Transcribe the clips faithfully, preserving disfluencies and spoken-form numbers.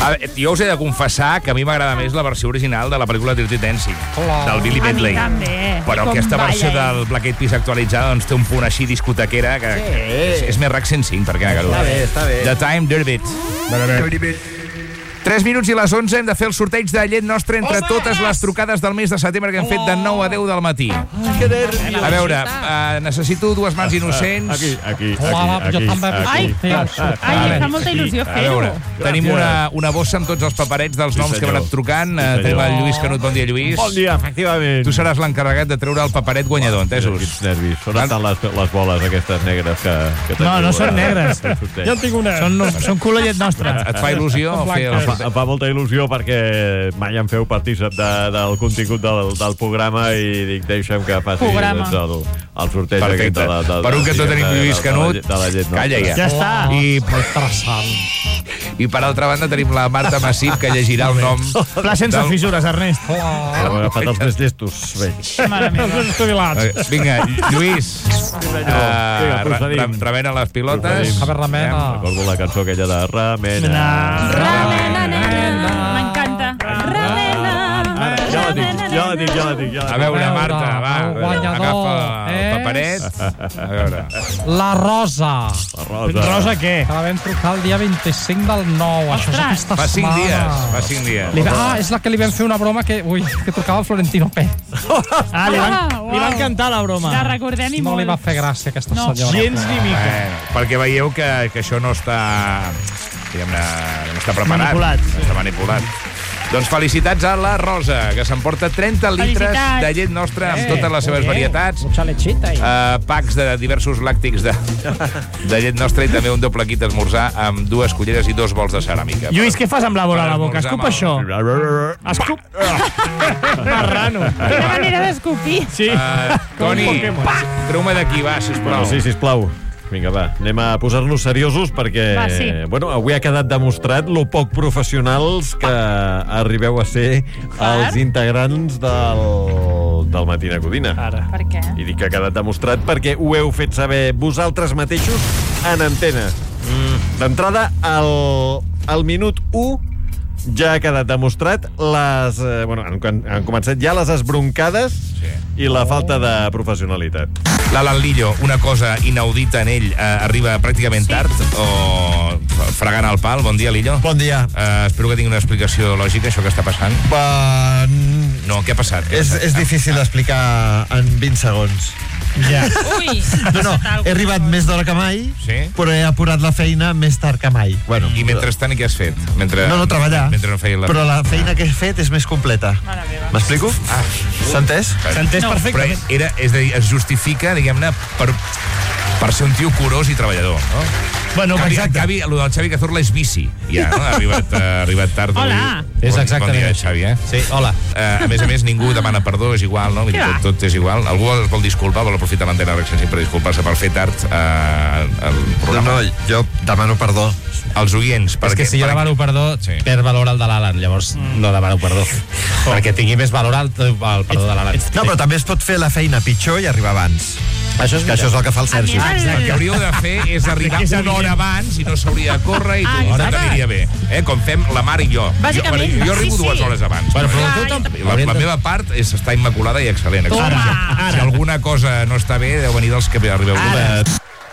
A veure, jo us he de confessar que a mi m'agrada més la versió original de la pel·lícula Dirty Dancing, del Billy Medley. A mi també. Però aquesta versió del Black Eyed Peas actualitzada doncs, té un punt així discotequera que, sí. que és, és més Rack cent cinc, per què? Està bé, està bé. The Time, Dirty Bit. Dirty Bit. tres minuts i les onze hem de fer el sorteig de llet nostre entre Home! totes les trucades del mes de setembre que hem fet de nou a deu del matí. Ai, que nerviós. A veure, uh, necessito dues mans innocents. Aquí, aquí, aquí. Hola, aquí, jo també. Ai, ai, em fa molta il·lusió A fer-ho. veure, tenim una, una bossa amb tots els paperets dels noms que hem anat trucant. Uh, tenim el Lluís Canut. Bon dia, Lluís. Bon dia, efectivament. Tu seràs l'encarregat de treure el paperet guanyador, entesos? Quins nervis. Són estan les, les boles aquestes negres que, que teniu. No, no són negres. Jo en tinc una. Són, són color llet nostre. Et fa il·lusió fer el Em fa, sorteig? em fa molta il·lusió perquè mai em feu partícip de, del contingut del, del programa i dic, deixa'm que faci Programa. doncs, el, el sorteig aquest de la... De, Per un que tot tenim Lluís Canut, de la llet nostra. calla ja. Ja està. I, Interessant. I per altra banda tenim la Marta Massip, que llegirà el nom. Pla sense del- fissures, Ernest. Hem agafat els més llestos. Bé. Mare meva. Els estudiolats. Eh, Vinga, Lluís, Vinga, uh, procedim. remena les pilotes. A veure, remena. Recordo la cançó aquella de Ramena. Ramena, nena. M'encanta. Ramena. Ja la tinc, ja la tinc, ja la tinc. Ja la A tinc. veure, Marta, va, El guanyador agafa el és- paperet. A veure. La Rosa. La Rosa. Rosa què? Que la vam trucar el dia vint-i-cinc del nou. Això és Ostres. aquesta Fa cinc setmana. dies, fa cinc dies. Li, ah, és la que li vam fer una broma que, ui, que tocava el Florentino Pérez. Ah, li van, Ah, li van uau. cantar la broma. La recordem i No li va molt. fer gràcia aquesta No. senyora. Gens ni mica. Bueno, perquè veieu que, que això no està, diguem-ne, no està preparat. Manipulat. No està manipulat. Doncs felicitats a la Rosa, que s'emporta trenta litres Felicitats. de llet nostra amb totes les seves varietats. Mucha lechita. Uh, packs de diversos làctics de, de llet nostra i també un doble kit d'esmorzar amb dues culleres i dos bols de ceràmica. Lluís, què fas amb la bola a la boca? Per Escup esmorzar això. Escup. Marrano. Quina manera d'escopir. Sí. Uh, Toni, Pokémon. treu-me d'aquí, va, sisplau. Bueno, sí, sisplau. Vinga, va, anem a posar-nos seriosos perquè Va, sí. bueno, avui ha quedat demostrat lo poc professionals que arribeu a ser els integrants del, del Matina Codina. Ara. Per què? I dic que ha quedat demostrat perquè ho heu fet saber vosaltres mateixos en antena. Mm. D'entrada, al, al minut u ja ha quedat demostrat les... Eh, bueno, han, han començat ja les esbroncades Sí. i la falta de professionalitat. L'Alan Lillo, una cosa inaudita en ell, eh, arriba pràcticament tard o fregant el pal. Bon dia, Lillo. Bon dia. Eh, espero que tingui una explicació lògica, això que està passant. Uh, No, què ha passat? Què ha és, passat? és difícil d'explicar en vint segons. Ja. Ui. No, no, he arribat més d'hora que mai, Sí? però he apurat la feina més tard que mai. Bueno, I mentrestant, què has fet? Mentre, No, no, treballar. Mentre no feia la... Però la feina que he fet és més completa. Mare meva. M'explico? Ah, S'ha entès? S'ha entès No. però perfectament. era, és a dir, es justifica, diguem-ne, per, per ser un tio curós i treballador, no? Bueno, En canvi, en exacte. canvi, el del Xavi Cazorla és bici. Ja, no? Ha arribat, ha arribat tard. Hola. avui. És Bon- exactament Bon dia, això. Xavi, eh? Sí, hola. Uh, a més a més, ningú demana perdó, és igual, no? Vull dir, Què va? tot, tot és igual. Algú es vol disculpar, vol aprofitar l'antena Rex per disculpar-se per fer tard uh, el No, programa. no, jo demano perdó. Els oients. És perquè- que si jo perquè- demano perdó, Sí. perd valor el de l'Alan, llavors no demano perdó. Perquè tingui més valor el, el perdó de l'Alan. No, però també es pot fer la feina pitjor i arribar abans. Això és Que això és el que fa el Sergi. A mi El que hauríeu de fer és arribar És una evident. hora abans i no s'hauria de córrer i tot, Ah, tot aniria bé. Eh? Com fem la Mar i jo. Bàsicament, jo, jo arribo sí, sí. dues hores abans. Bueno, però Ai, tothom... La, la meva part és estar immaculada i excel·lent. Toma. Ara, si alguna cosa no està bé, deu venir dels que arribeu. Ara.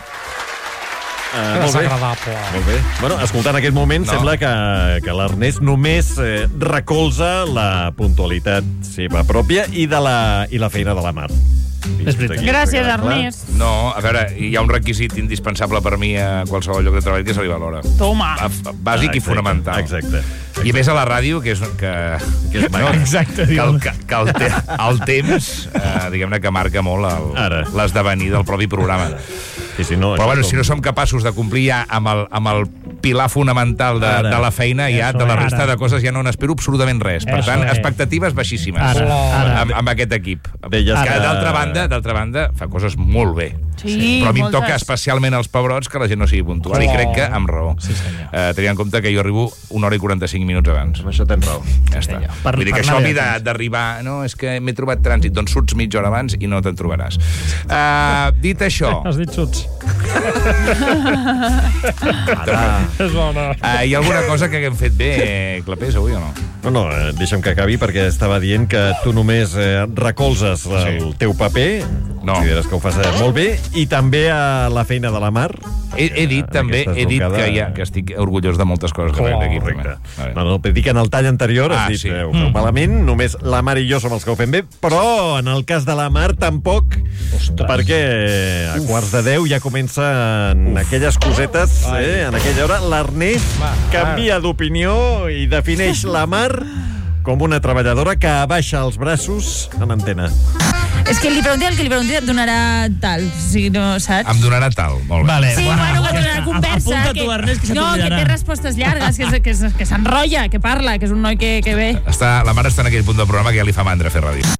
Uh, molt bé. Desagradable. Molt bé. Bueno, escoltant aquest moment, No. no. sembla que, que l'Ernest només eh, recolza la puntualitat seva pròpia i, de la, i la feina de la Mar. És veritat. Gràcies, Ernest. No, a veure, hi ha un requisit indispensable per mi a qualsevol lloc de treball, que és arribar a l'hora. Toma. A- a- Bàsic i Exacte, fonamental. Exacte. I més a la ràdio, que és que, Que és no, Exacte, que, el, digue'm. que, que el, te, el temps, eh, diguem-ne, que marca molt Ara. el- l'esdevenir del propi programa. I si no, Però bueno, això si no som capaços de complir ja amb el, amb el pilar fonamental de, Ara. de la feina, ja Eso de la es. resta Ara. de coses ja no n'espero absolutament res. Per Eso tant, es. expectatives baixíssimes Ara, ara. amb, amb aquest equip. Bé, ja que està. d'altra banda, d'altra banda, fa coses molt bé. Sí, Però a mi em moltes. toca especialment als pebrots que la gent no sigui puntual, i crec que amb raó. Sí, senyor. Eh, tenint en compte que jo arribo una hora i quaranta-cinc minuts abans. Amb això tens raó. Ja està. Per- Vull dir que per això a anar mi bé a de- temps. d'arribar... No, és que m'he trobat trànsit. Doncs surts mitja hora abans i no te'n trobaràs. Uh, dit això... Has dit xuts. Ara, És bona. Uh, hi ha alguna cosa que haguem fet bé, eh, Clapés, avui o no? No, no, eh, deixa'm que acabi perquè estava dient que tu només eh, recolzes el Sí. teu paper, No. consideres que ho fas eh, molt bé, i també a la feina de la Mar. He, he dit també, Aquesta he dit trucada- que, ja, que estic orgullós de moltes coses que faig aquí. Correcte. Vale. No, no, dic que en el tall anterior Ah, has dit sí. que ho feu malament, només la Mar i jo som els que ho fem bé, però en el cas de la Mar tampoc, perquè a quarts de deu ja comencen aquelles cosetes, eh, en aquella hora. L'Ernest canvia d'opinió i defineix la Mar com una treballadora que abaixa els braços en antena. És que li pregunti el que li pregunti et donarà tal, o sigui, no saps? Em donarà tal, molt bé. Vale, Sí, bueno, que té una conversa, Apunta que, tu, Ernest, que se no, que t'oblidarà. té respostes llargues, que, és- que, és- que s'enrotlla, que parla, que és un noi que, que ve. Està, la mare està en aquell punt del programa que ja li fa mandra fer ràdio.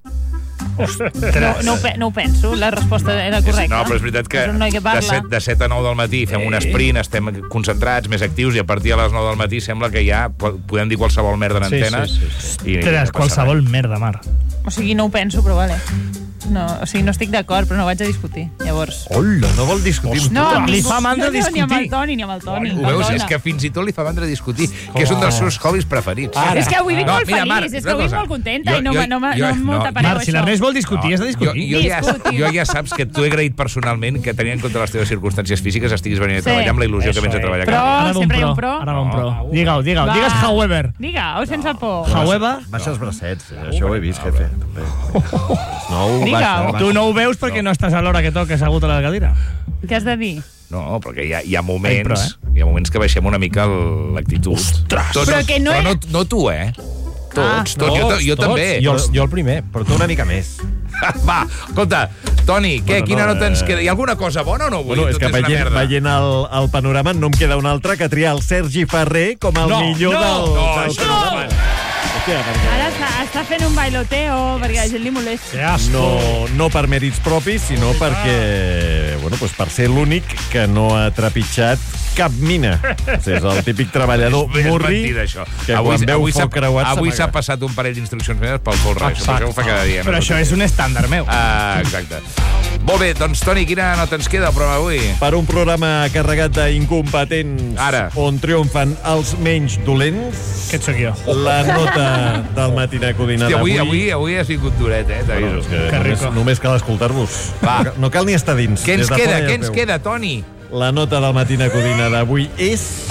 No, no, ho, pe- no ho penso, la resposta era correcta. No, però és veritat que És un noi que de parla. set, de set a nou del matí fem un sprint, estem concentrats, més actius, i a partir de les nou del matí sembla que ja po- podem dir qualsevol merda en Sí, antena. sí, sí. I, i Ostres, no passa qualsevol merda, Mar. O sigui, no ho penso, però vale. No, o sigui, no estic d'acord, però no vaig a discutir. Llavors... Hola, no vol discutir amb No, tu? amb li ningú. fa mandra no, no, Ni amb discutir. el Toni, ni amb el Toni. Ho veus? perdona. És que fins i tot li fa mandra discutir, que és un dels seus hobbies preferits. És que avui vinc No, molt mira, feliç, Mar, és que una avui vinc cosa. molt contenta Jo- i no, jo- me- no, me- jo- no, no, m'ho tapareu, Mar, si això. l'Ernest vol discutir, has de Jo, discutir. jo, ja, Discutim. jo ja saps que t'ho he agraït personalment que tenint en compte les teves circumstàncies físiques estiguis venint a Sí. treballar amb la il·lusió que vens a treballar. Però aquí. Ara va un sempre hi ha un pro. pro. Ara va un pro. Digue-ho, digue-ho. Va. Digues however. Digue-ho, sense por. However. Baixa els bracets, eh? Això ho he vist, jefe. També. No, Digue-ho. baixa, Tu no ho veus perquè no estàs a l'hora que toca assegut a la cadira. Què has de dir? No, perquè hi ha, hi ha Ai, moments però, eh? hi ha moments que baixem una mica el- l'actitud. Tots, Però que no però era- no, no tu, eh? Tots, Ah. tots, jo, ta- jo també. Jo, jo el primer, però tu una mica més. Va, escolta, Toni, què, Bueno, quina no, nota ens eh, queda? Hi ha alguna cosa bona o no? Avui? Bueno, és Tot que una veient, merda. veient el, el panorama no em queda un altre que triar el Sergi Ferrer com el No, millor no, del, no, del això panorama. Hòstia, perquè Ara està, està fent un bailoteo perquè la gent li molesta. Que asco. no, no per mèrits propis, sinó perquè, bueno, doncs per ser l'únic que no ha trepitjat cap mina. O sigui, és el típic treballador És murri mentida, això. que quan veu s'ha- foc creuat avui s'ha s'amaga. passat un parell d'instruccions meves pel folre. Això, per això ho fa cada dia. Però no? això és un estàndard meu. Ah, exacte. Molt bé, doncs, Toni, quina nota ens queda el programa avui? Per un programa carregat d'incompetents Ara. on triomfen els menys dolents, Aquest sóc jo. la nota del Matinar Codina Hòstia, avui, d'avui... avui, avui has vingut duret, eh? Bueno, T'aviso. és que Que només, rico. només cal escoltar-vos. Va. No, cal- no cal ni estar dins. Què ens Des de queda? fora ja Què es ens veu. queda, Toni? La nota del Matinar Codina d'avui és...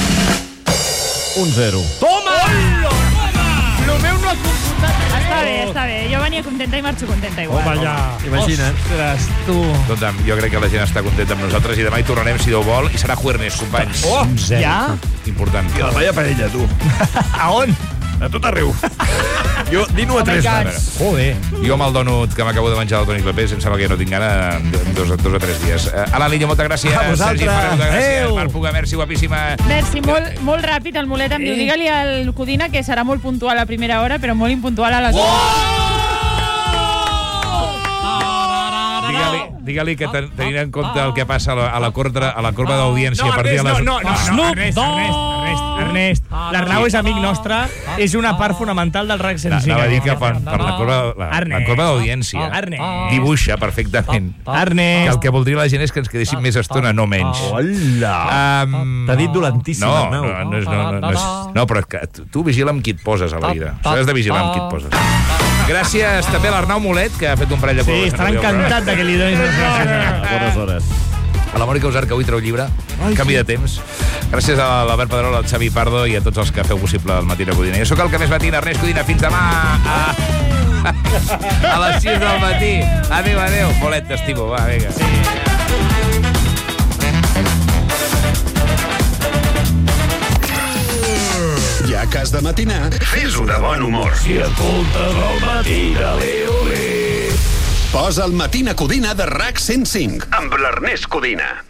un zero. Lo meu no ha computat. Està bé, està bé. Jo venia contenta i marxo contenta igual. Home, ja. Imagina't. Ostres, tu. Doncs em, jo crec que la gent està contenta amb nosaltres i demà hi tornarem, si Déu vol, i serà Juernes, companys. Oh, ja? Important. I la vaya parella, tu. A on? A tot arreu. Jo dino a tres God. mares. Joder. Jo amb el donut que m'acabo de menjar del Toni Clapés, em sembla que ja no tinc gana en dos, dos o tres dies. Uh, Alan Lillo, moltes gràcies. A vosaltres. Sergi Ferrer, moltes gràcies. Adéu. Marc Puga, merci, guapíssima. Merci, molt, molt ràpid, el Mulet em diu, digue-li al Codina que serà molt puntual a primera hora, però molt impuntual a les Oh! hores. Digue-li digue que ten, tenint en compte el que passa a la, a la, corba, a la corba d'audiència a partir de les... No, no, no, no, Ernest, Ernest, Ernest, Ernest. L'Arnau és amic nostre, és una part fonamental del RAC cent cinc. Anava a dir que per, per la corba, la, la Ernest. corba d'audiència Ernest. dibuixa perfectament que el Ernest. que voldria la gent és que ens quedéssim més estona, no menys. Hola. Um, T'ha dit dolentíssim, no, Arnau. no, no, és, no, no, no, és, no, però és que tu, tu vigila amb qui et poses a la vida. Això has de vigilar amb qui et poses. Gràcies també a l'Arnau Molet, que ha fet un parell de Sí, coses. estarà encantat de que li donis les gràcies. Bones hores. A la Mònica Usar, que avui treu llibre. Canvi de temps. Gràcies a l'Albert Pedrol, al Xavi Pardo i a tots els que feu possible el Matinar Codina. Jo sóc el que més matina, Ernest Codina. Fins demà a, a les sis del matí. Adéu, adéu. Molet, t'estimo. Va, vinga. Ja que has de matinar, fes-ho de bon humor. Si escoltes el matí de l'Eolé. Posa el Matinar Codina de RAC cent cinc amb l'Ernest Codina.